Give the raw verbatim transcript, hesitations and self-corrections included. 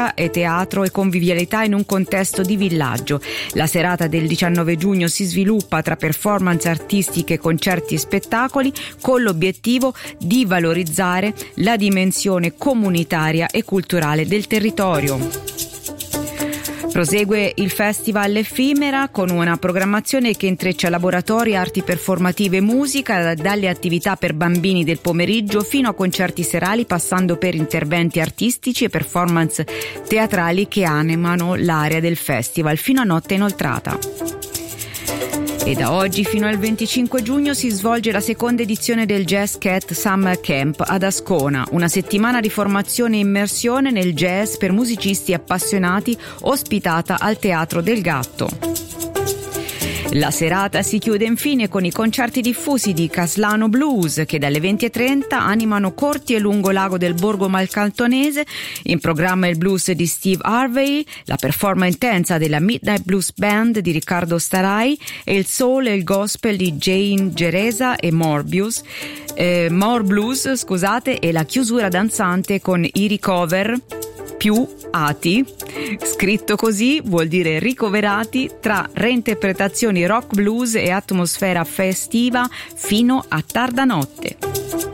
musica e teatro e convivialità in un contesto di villaggio. La serata del diciannove giugno si sviluppa tra performance artistiche, concerti e spettacoli con l'obiettivo di valorizzare la dimensione comunitaria e culturale del territorio. Prosegue il Festival Effimera con una programmazione che intreccia laboratori, arti performative e musica, dalle attività per bambini del pomeriggio fino a concerti serali, passando per interventi artistici e performance teatrali che animano l'area del festival fino a notte inoltrata. E da oggi fino al venticinque giugno si svolge la seconda edizione del Jazz Cat Summer Camp ad Ascona, una settimana di formazione e immersione nel jazz per musicisti appassionati, ospitata al Teatro del Gatto. La serata si chiude infine con i concerti diffusi di Caslano Blues che dalle venti e trenta animano corti e lungo lago del Borgo Malcantonese. In programma il blues di Steve Harvey, la performance intensa della Midnight Blues Band di Riccardo Starai e il soul e il gospel di Jane Geresa e Morbius. Eh, More Blues, scusate, e la chiusura danzante con i Recover più ati, scritto così vuol dire ricoverati, tra reinterpretazioni rock blues e atmosfera festiva fino a tarda notte.